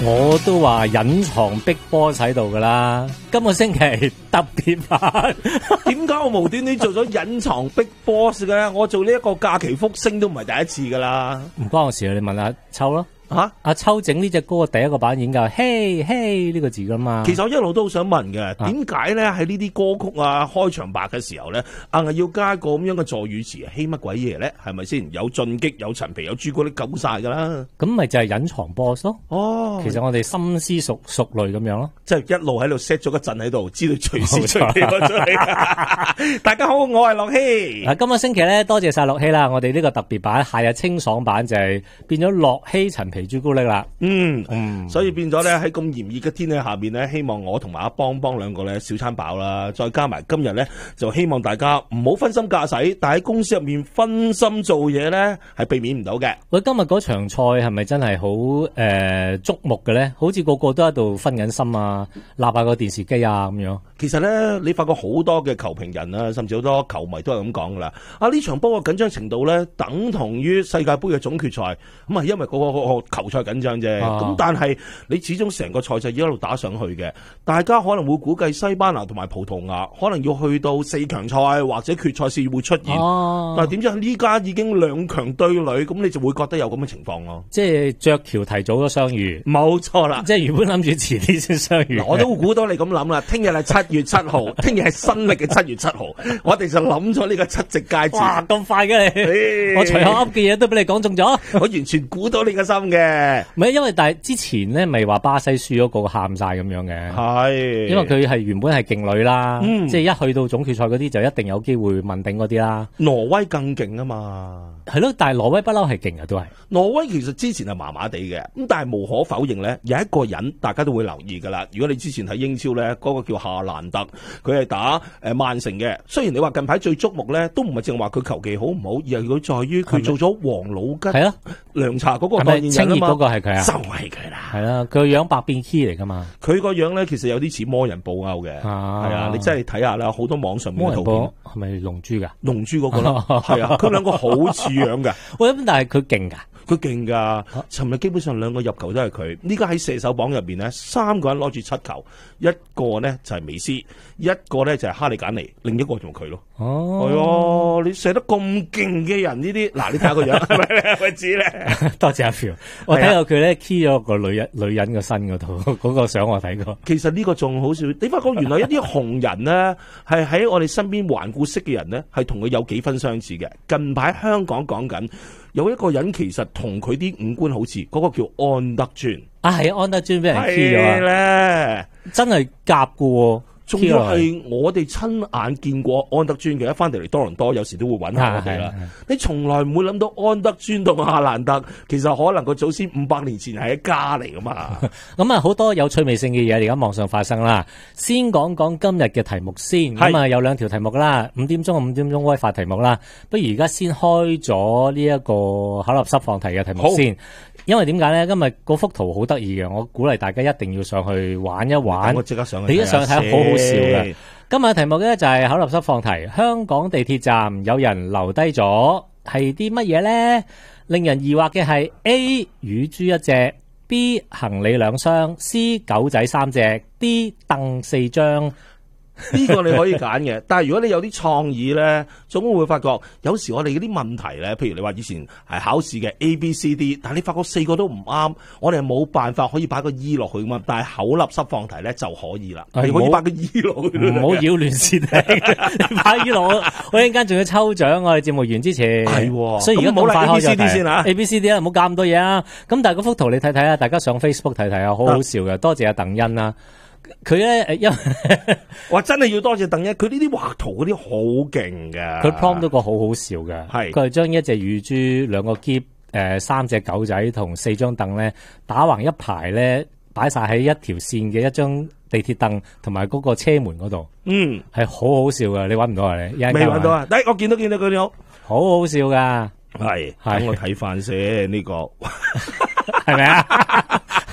我都話隱藏Big Boss 喺度噶啦，今個星期特別版， 點解我無端端做咗隱藏Big Boss 嘅？我做呢一個假期福星都唔係第一次噶啦。 唔關我事啊，你問阿秋咯。 吓， 阿秋整呢隻歌第一個版演㗎，嘿嘿呢個字噶嘛。 其實我一路都好想問嘅，點解咧喺呢啲歌曲啊開場白嘅時候咧，硬係要加一個咁樣嘅助語詞啊？希乜鬼嘢咧？係咪先？有進擊，有陳皮，有朱古力，夠晒噶啦。 咁咪就係隱藏 boss 咯。 哦， 其實我哋深思熟慮咁樣咯， 即係一路喺度 set 咗個陣喺度，知道隨時隨地攞出嚟。大家好，我係樂希。 嗱，今個星期咧，多謝晒樂希啦。我哋呢個特別版，夏日清爽版就係變咗樂希陳皮朱古力啦。 所以變咗咧喺咁炎熱嘅天氣下邊咧，希望我同埋阿邦兩個咧小餐飽啦，再加埋今日咧就希望大家唔好分心駕駛，但喺公司入面分心做嘢咧係避免唔到嘅。 喂，今日嗰場賽係咪真係好矚目嘅咧？好似個個都喺度分緊心啊，立下個電視機啊咁樣。 其實咧，你發覺好多嘅球評人啊，甚至好多球迷都係咁講噶啦。呢場波嘅緊張程度咧，等同於世界盃嘅總決賽。咁啊，因為個球賽緊張啫。咁但係你始終成個賽制一路打上去嘅，大家可能會估計西班牙同埋葡萄牙可能要去到4強賽或者決賽先會出現。但係點知呢家已經2強對壘，咁你就會覺得有咁嘅情況咯。 即係雀橋提早咗相遇， 冇錯啦。即係原本諗住遲啲先相遇。 我都估到你咁諗啦。聽日係7月7號，聽日係新曆嘅7月7號，我哋就諗咗呢個7夕佳節。 哇，咁快嘅你！我隨口噏嘅嘢都俾你講中咗， 我完全估到你個心嘅。 唔係因為但係之前咧，咪話巴西輸咗個喊晒咁樣嘅。係，因為佢係原本係勁旅啦，即係一去到總決賽嗰啲就一定有機會問鼎嗰啲啦。 挪威更勁啊嘛， 係咯，但係挪威不嬲係勁嘅都係。 挪威其實之前係麻麻地嘅，咁但係無可否認咧，有一個人大家都會留意噶啦。如果你之前睇英超咧，嗰個叫夏蘭特，佢係打曼城嘅。雖然你話近排最矚目咧，都唔係淨話佢球技好唔好，而係佢在於佢做咗王老吉係啊涼茶嗰個代言人啊嘛。清熱嗰個係佢啊，就係佢啦。係啦，佢個樣百變 key 嚟噶嘛。佢個樣咧其實有啲似魔人布歐嘅，係啊，你真係睇下啦，好多網上面嘅圖片。係咪龍珠噶？龍珠嗰個啦，係啊，佢兩個好似樣噶。喂，咁但係佢勁噶。佢勁噶，尋日基本上2個入球都係佢。呢家喺射手榜入邊咧，3個人攞住7球，一個呢就係美斯，一個呢就係哈利簡尼，另一個仲佢咯。哦，係啊，你射得咁勁嘅人呢啲，嗱你睇下個樣係咪咪知咧？多謝阿 Phil，我睇到佢咧 key 咗個女人嘅身嗰度，嗰個相我睇過。其實呢個仲好笑，你發覺原來一啲紅人呢，係喺我哋身邊環顧識嘅人呢，係同佢有幾分相似嘅。近排香港講緊。有一個人其實同佢啲五官好似，嗰個叫安德尊啊，係安德尊俾人 key 咗咧，真係夾噶喎。仲要係我哋親眼見過安德尊嘅，一翻嚟多倫多有時都會揾下我哋啦。你從來唔會諗到安德尊同夏蘭特，其實可能個祖先500年前係一家嚟噶嘛。咁啊，好多有趣味性嘅嘢而家網上發生啦。先講講今日嘅題目先，咁啊有2條題目啦，5點鐘威發題目啦。不如而家先開咗呢一個口立濕放題嘅題目先。因為點解咧？今日嗰幅圖好得意嘅，我鼓勵大家一定要上去玩一玩。我即刻上去，你一上去睇好好笑嘅。今日嘅題目咧就係口立濕放題，香港地鐵站有人留低咗係啲乜嘢咧？令人疑惑嘅係 A 乳豬1隻，B 行李2箱，C 狗仔3隻，D 凳4張。呢個你可以揀嘅，但係如果你有啲創意咧，總會發覺有時我哋嗰啲問題咧，譬如你話以前係考試嘅 A、B、C、D， 但係你發覺4個都唔啱，我哋係冇辦法可以擺個 E 落去噶嘛，但係口立濕放題咧就可以啦，你可以擺個 E 落去，唔好擾亂視聽，你擺 E 落去，我一陣間仲要抽獎，我哋節目完之前係，所以而家咁快開咗 A、B、C、D 先啦 ，A、B、C、D 啦，唔好搞咁多嘢啊，咁但係嗰幅圖你睇睇啊，大家上 Facebook 睇睇啊，好好笑嘅，多謝阿鄧欣啦。佢咧，因為哇，真係要多謝鄧一，佢呢啲畫圖嗰啲好勁㗎。佢 prompt 到個好好笑嘅，係佢係將一隻乳豬、2個篋、3隻狗仔同4張凳咧打橫一排咧，擺晒喺一條線嘅一張地鐵凳同埋嗰個車門嗰度。係好好笑㗎，你搵唔到啊？你未搵到啊？我見到佢好，好好笑㗎。係，等我睇翻先呢個，係咪啊？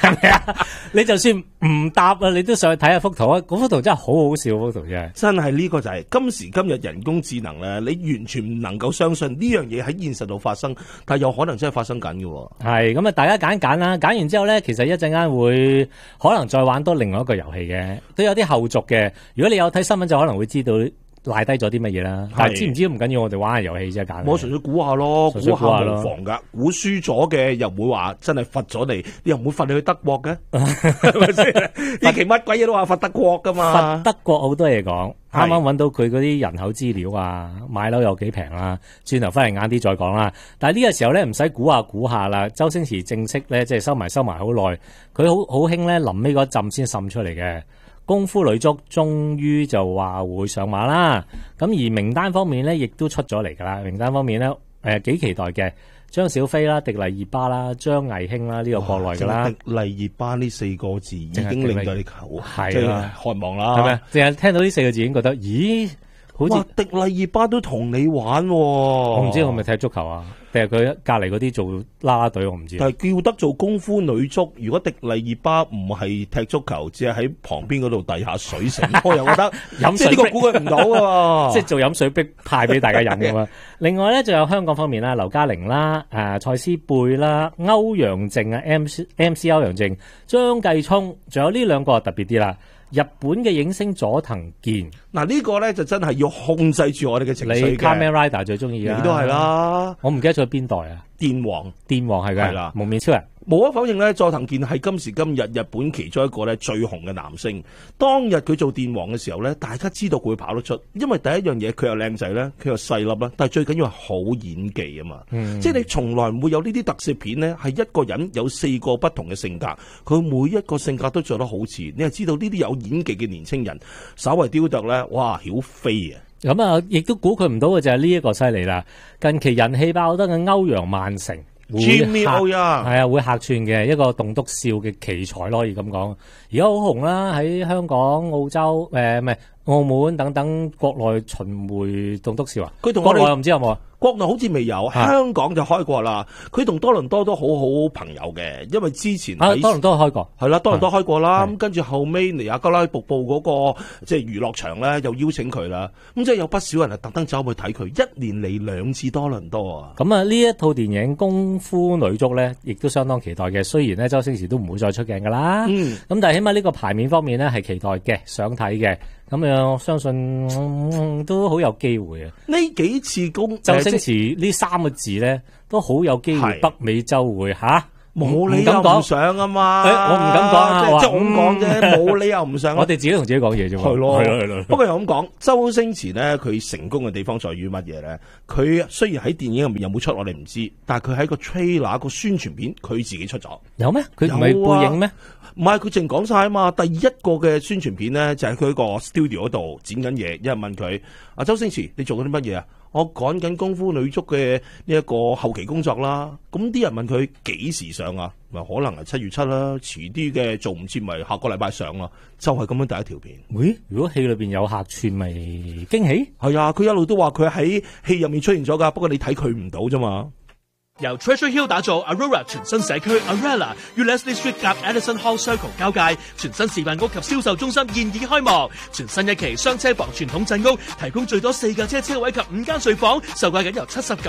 係咪啊？你就算唔答啊，你都上去睇下幅圖啊！嗰幅圖真係好好笑，幅圖真係呢個就係今時今日人工智能咧，你完全唔能夠相信呢樣嘢喺現實度發生，但係有可能真係發生緊嘅。係咁啊，大家揀一揀啦，揀完之後咧，其實一陣間會可能再玩多另外一個遊戲嘅，都有啲後續嘅。如果你有睇新聞，就可能會知道賴低咗啲乜嘢啦。但係知唔知都唔緊要，我哋玩下遊戲啫，揀。 我純粹估下咯，估下無妨噶。估輸咗嘅又唔會話真係罰咗你，你又唔會罰你去德國嘅，係咪先？呢期乜鬼嘢都話罰德國噶嘛？罰德國好多嘢講。啱啱揾到佢嗰啲人口資料啊，買樓有幾平啦，轉頭翻嚟晏啲再講啦。但係呢個時候咧，唔使估下啦。周星馳正式咧，即係收埋好耐，佢好興咧，臨尾嗰陣先滲出嚟嘅。功夫女足終於就話會上馬啦，咁而名單方面咧，亦都出咗嚟噶啦。名單方面咧，幾期待嘅，張小菲啦、迪麗熱巴啦、張藝興啦，呢個國內噶啦。迪麗熱巴呢4個字已經令到你係啦，渴望啦，係咪？淨係聽到呢4個字已經覺得，咦？好似迪麗熱巴都同你玩，我唔知佢係咪踢足球啊？定係佢隔離嗰啲做啦啦隊，我唔知。但係叫得做功夫女足，如果迪麗熱巴唔係踢足球，只係喺旁邊嗰度遞下水食，我又覺得飲水即係呢個估佢唔到喎。即係做飲水逼派俾大家飲㗎嘛。另外咧，仲有香港方面啦，劉嘉玲啦、蔡思貝啦、歐陽靖啊、MC 歐陽靖、張繼聰，仲有呢兩個特別啲啦。日本嘅影星佐藤健，嗱呢個咧就真係要控制住我哋嘅情緒嘅。你 Kamen Rider 最中意啊？你都係啦。我唔記得咗邊代啊？電王係嘅，係啦，蒙面超人。無可否認咧，佐藤健係今時今日日本其中一個咧最紅嘅男星。當日佢做電王嘅時候咧，大家知道佢會跑得出，因為第一樣嘢佢又靚仔咧，佢又細粒啦，但係最緊要係好演技啊嘛。即係你從來唔會有呢啲特攝片咧，係一個人有4個不同嘅性格，佢每一個性格都做得好似，你係知道呢啲有演技嘅年青人，稍為雕琢咧，哇，曉飛啊！咁啊，亦都估佢唔到嘅就係呢一個犀利啦。近期人氣爆得嘅歐陽曼成。係啊，會客串嘅一個棟篤笑嘅奇才咯，可以咁講。而家好紅啦，喺香港、澳洲、唔係澳門等等國內巡迴棟篤笑啊。佢同國內我唔知有冇啊？國內好似未有，香港就開過啦。佢同多倫多都好好朋友嘅，因為之前多倫多開過，係啦，多倫多開過啦。咁跟住後尾尼亞加拉瀑布嗰個即係娛樂場咧，又邀請佢啦。咁即係有不少人係特登走去睇佢，一年嚟2次多倫多啊。咁啊，呢一套電影《功夫女足》咧，亦都相當期待嘅。雖然咧周星馳都唔會再出鏡噶啦，咁但係起碼呢個牌面方面咧係期待嘅，想睇嘅。咁樣我相信都好有機會啊！呢幾次周星馳呢3個字咧，都好有機會北美洲會吓，冇理由唔上啊嘛！我唔敢講啊，即係我咁講啫，冇理由唔上。我哋自己同自己講嘢啫嘛。係咯。不過又咁講，周星馳咧，佢成功嘅地方在於乜嘢咧？佢雖然喺電影入面有冇出我哋唔知，但係佢喺個 trailer 個宣傳片，佢自己出咗。有咩？佢唔係背影咩？唔係，佢淨講晒啊嘛！第一個嘅宣傳片咧，就喺佢個 studio 嗰度剪緊嘢。有人問佢：阿周星馳，你做緊啲乜嘢啊？我趕緊功夫女足嘅呢一個後期工作啦。咁啲人問佢幾時上啊？咪可能係7月7啦，遲啲嘅做唔切咪下個禮拜上咯。就係咁樣第一條片。喂，如果戲裏邊有客串咪驚喜？係啊，佢一路都話佢喺戲入面出現咗噶，不過你睇佢唔到啫嘛。 由 Treasure Hill 打造 Aurora 全新社區 Arella 與 Leslie Street 夾 Edison Hall Circle 交界，全新示範屋及銷售中心現已開幕。全新一期雙車房傳統鎮屋，提供最多4架車位及5間睡房，售價僅由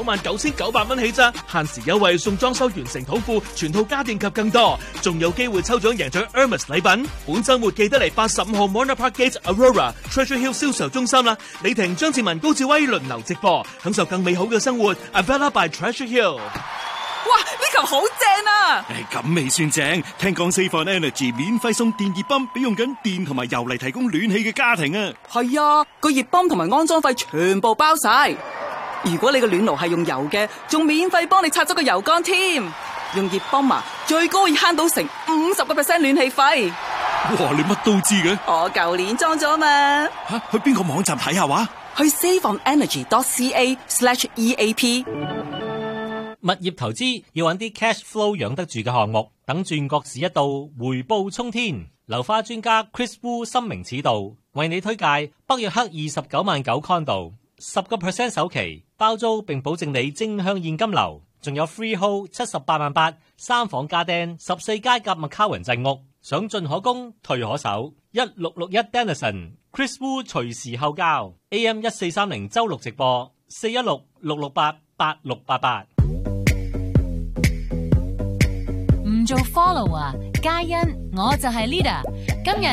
799900蚊起咋，限時優惠送裝修完成土庫，全套家電及更多，仲有機會抽獎贏取 Hermes 禮品。本週末記得嚟85號 Mona Park Gate Aurora Treasure Hill 銷售中心啦！李婷、張志文、高志威輪流直播，享受更美好嘅生活。Avella by Treasure Hill。 哇！呢球好正啊！ 咁未算正，聽講 Save on Energy 免費送電熱泵俾用緊電同埋油嚟提供暖氣嘅家庭啊！ 係啊，個熱泵同埋安裝費全部包晒。如果你個暖爐係用油嘅，仲免費幫你拆咗個油缸添。用熱泵啊，最高可以慳到成50% 暖氣費。 哇！你乜都知嘅？ 我舊年裝咗嘛。 吓，去邊個網站睇下話？ 去 saveonenergy.ca/EAP。 物業投資要揾啲 cash flow 養得住嘅項目，等轉角市一到，回報沖天。樓花專家 Chris Wu 深明此道，為你推介北約克29.9萬condo，10% 首期包租並保證你正向現金流。 仲有 freehold 788000三房家丁14街夾麥卡雲鎮屋，想進可攻退可守。1661 Denison Chris Wu 隨時後交 AM 1430周六直播416-668-8688。 唔做 follower， 皆因我就係 leader。今日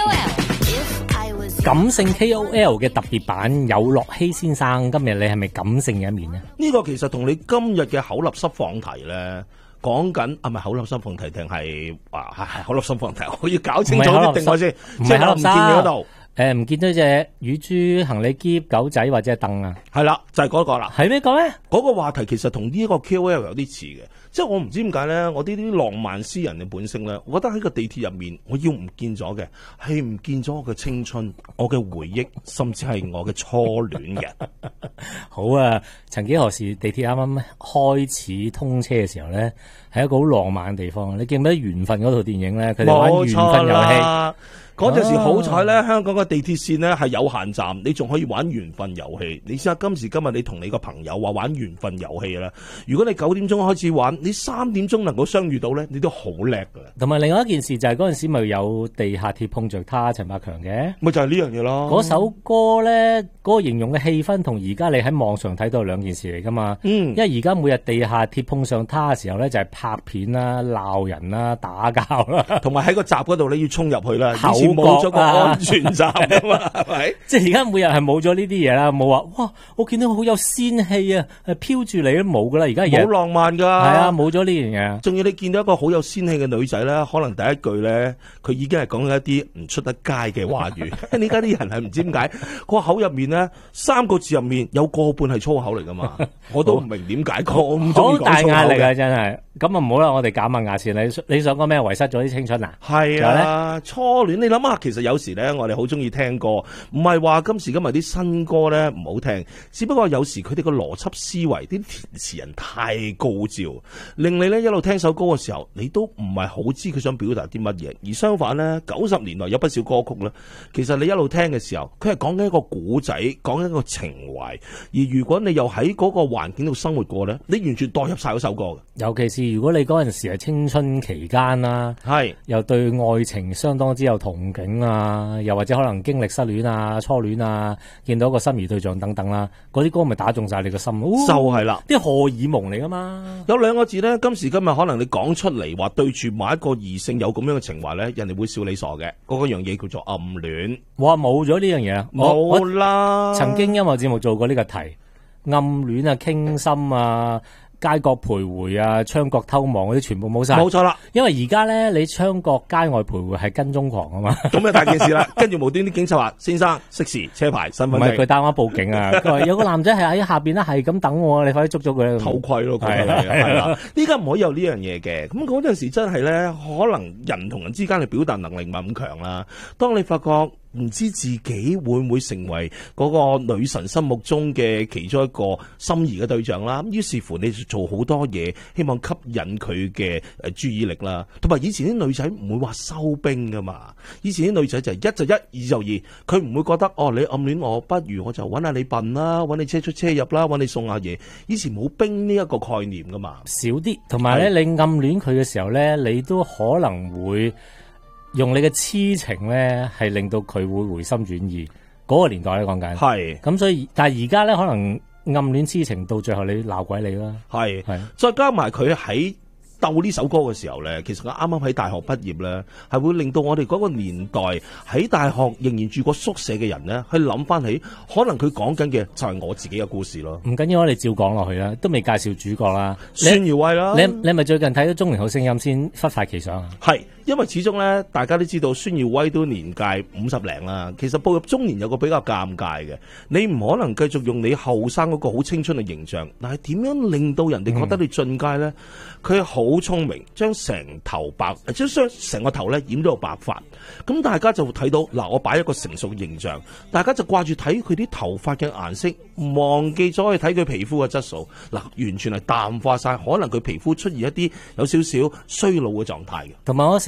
KOL 感性 KOL 嘅特別版有樂希先生，今日你係咪感性嘅一面呢？ 呢個其實同你今日嘅口立濕放題咧講緊，係咪口立濕放題定係係口立濕放題？我要搞清楚啲定位先，即係我唔見你嗰度。 唔見到隻乳豬行李篋狗仔或者係凳啊？ 係啦，就係嗰個啦。 係咩講咧？ 嗰個話題其實同呢一個 KOL 有啲似嘅，即係我唔知點解咧，我呢啲浪漫詩人嘅本性咧，我覺得喺個地鐵入面，我要唔見咗嘅係唔見咗我嘅青春、我嘅回憶，甚至係我嘅初戀嘅。 好啊！曾幾何時地鐵啱啱開始通車嘅時候咧，係一個好浪漫嘅地方。你記唔記得《緣分》嗰套電影咧？佢哋玩緣分遊戲。嗰陣時好彩咧，香港嘅地鐵線咧係有限站，你仲可以玩緣分遊戲。你試下今時今日你同你個朋友話玩緣分遊戲啦，如果你9點鐘開始玩，你3點鐘能夠相遇到咧，你都好叻噶啦。同埋另外一件事就係嗰陣時咪有地下鐵碰着他陳百強嘅， 咪就係呢樣嘢咯。 嗰首歌咧，嗰個形容嘅氣氛同而家你喺網上睇到係兩件事嚟噶嘛。因為而家每日地下鐵碰上他嘅時候咧，就係拍片啦、鬧人啦、打交啦， 同埋喺個閘嗰度你要衝入去啦。冇咗個安全站啊嘛，係咪？ 即係而家每日係冇咗呢啲嘢啦，冇話哇，我見到好有仙氣啊，飄住嚟都冇噶啦，而家好浪漫噶， 係啊，冇咗呢樣嘢。 仲要你見到一個好有仙氣嘅女仔咧，可能第一句咧，佢已經係講緊一啲唔出得街嘅話語。呢家啲人係唔知點解個口入面咧，3個字入面有個半係粗口嚟噶嘛，我都唔明點解咁好大壓力啊，真係。咁啊唔好啦，我哋減下牙線。你想講咩？遺失咗啲青春啊？ 係啊，初戀。你諗下，其實有時咧，我哋好中意聽歌，唔係話今時今日啲新歌咧唔好聽，只不過有時佢哋個邏輯思維，啲填詞人太高照，令你咧一路聽首歌嘅時候，你都唔係好知佢想表達啲乜嘢。而相反咧，90年代有不少歌曲咧，其實你一路聽嘅時候，佢係講緊一個古仔，講緊一個情懷。而如果你又喺嗰個環境度生活過咧，你完全代入晒嗰首歌嘅。 尤其是如果你嗰陣時係青春期間啦， 係又對愛情相當之有憧憬啊，又或者可能經歷失戀啊、初戀啊，見到一個心儀對象等等啦，嗰啲歌咪打中晒你個心，就係啦， 啲荷爾蒙嚟噶嘛。 有2個字咧，今時今日可能你講出嚟話對住某一個異性有咁樣嘅情懷咧，人哋會笑你傻嘅。嗰樣嘢叫做暗戀。 哇，冇咗呢樣嘢啊！ 冇啦。 曾經音樂節目做過呢個題，暗戀啊、傾心啊、街角徘徊啊、窗角偷望嗰啲全部冇晒。 冇錯啦， 因為而家咧你窗角街外徘徊係跟蹤狂啊嘛， 咁就大件事啦。跟住無端啲警察話：先生，熄匙、車牌、身份證。 唔係佢打電話報警啊！佢話有個男仔係喺下邊咧，係咁等我，你快啲捉咗佢。 偷窺咯，係啦。呢家唔可以有呢樣嘢嘅。咁嗰陣時真係咧，可能人同人之間嘅表達能力唔係咁強啦。當你發覺唔知自己會唔會成為嗰個女神心目中嘅其中一個心儀嘅對象啦，於是乎你就做好多嘢，希望吸引佢嘅注意力啦。同埋以前啲女仔唔會話收兵噶嘛，以前啲女仔就係一就一，二就二，佢唔會覺得你暗戀我，不如我就揾下你笨啦，揾你車出車入啦，揾你送下嘢。以前冇兵呢一個概念噶嘛， 少啲。同埋咧，你暗戀佢嘅時候咧，你都可能會用你嘅痴情咧，係令到佢會回心轉意。嗰個年代咧講緊， 係咁所以，但係而家咧可能暗戀痴情到最後你鬧鬼你啦， 係再加埋佢喺鬥呢首歌嘅時候咧，其實佢啱啱喺大學畢業咧，係會令到我哋嗰個年代喺大學仍然住過宿舍嘅人咧，去諗翻起，可能佢講緊嘅就係我自己嘅故事咯。 唔緊要，我哋照講落去啦，都未介紹主角啦， 孫耀威啦。 你係咪最近睇咗《中年好聲音》先忽發奇想啊？ 係。因為始終咧，大家都知道孫耀威都年屆50零啦。其實步入中年有個比較尷尬嘅，你唔可能繼續用你後生嗰個好青春嘅形象，但係點樣令到人哋覺得你進階咧？佢好聰明，將成個頭咧染咗個白髮，咁大家就睇到嗱，我擺一個成熟嘅形象，大家就掛住睇佢啲頭髮嘅顏色，忘記咗去睇佢皮膚嘅質素，嗱，完全係淡化晒，可能佢皮膚出現一啲有少少衰老嘅狀態嘅。 同埋我成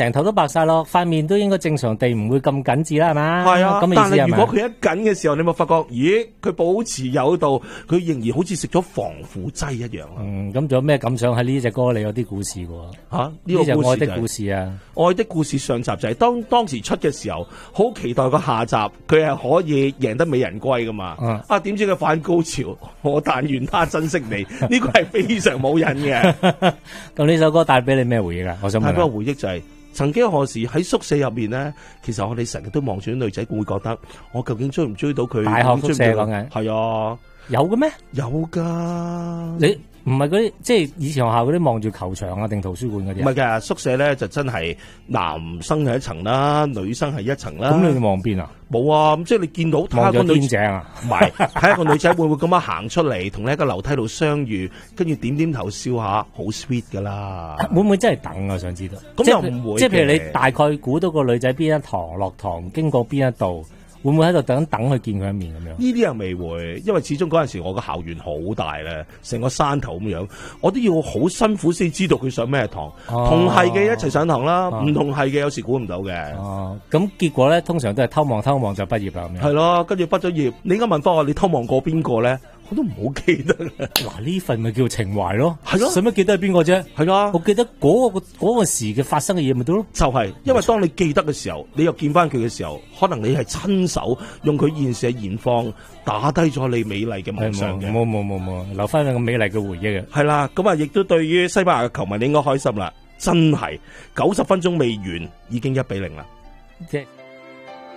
成頭都白晒咯，塊面都應該正常地唔會咁緊緻啦，係嘛？ 係啊， 咁嘅意但係思係咪如果佢一緊嘅時候，你咪發覺，咦，佢保持有度，佢仍然好似食咗防腐劑一樣啊！ 咁仲有咩感想喺呢隻歌？你有啲故事嘅喎。 吓，呢呢隻個故事就係愛的故事啊， 愛的故事上集就係當時出嘅時候，好期待個下集，佢係可以贏得美人歸噶嘛。點知佢反高潮，我但願他珍惜你，呢個係非常冇癮嘅。 咁呢首歌帶俾你咩回憶啊？我想問下。 但係個回憶就係、曾經何時喺宿舍入面咧，其實我哋成日都望住啲女仔，會覺得我究竟追唔追到佢？ 大學宿舍追唔追到講緊係啊， 有嘅咩？ 有噶。 你唔係嗰啲即係以前學校嗰啲望住球場啊定圖書館嗰啲啊？ 唔係嘅，宿舍咧就真係男生係一層啦，女生係一層啦。 咁你望邊啊？ 冇啊，咁即係你見到睇下望咗個女天井啊？ 唔係睇下個女仔會唔會咁樣行出嚟，同你喺個樓梯度相遇，跟住點點頭笑下，好 sweet 噶啦。 會唔會真係等啊？我想知道。 咁即係又唔會即係譬如嘅你大概估到個女仔邊一堂落堂，經過邊一度，會唔會喺度等去見佢一面咁樣？ 呢啲又未會，因為始終嗰陣時我個校園好大咧，成個山頭咁樣，我都要好辛苦先知道佢上咩堂。同係嘅一齊上堂啦，唔同係嘅有時估唔到嘅。 哦，咁結果咧，通常都係偷望就畢業啦咁樣。 係咯，跟住畢咗業，你而家問翻我，你偷望過邊個咧？我都唔好記得。 嗱，呢份咪叫情懷咯。 係咯， 使乜記得係邊個啫？ 係啦， 我記得嗰個時嘅發生嘅嘢咪得咯。 就係因為當你記得嘅時候，你又見翻佢嘅時候，可能你係親手用佢現時嘅現況打低咗你美麗嘅夢想嘅。 冇，留翻兩個美麗嘅回憶嘅。 係啦，咁啊，亦都對於西班牙嘅球迷，你應該開心啦。真係90分鐘未完，已經1-0啦。 即係。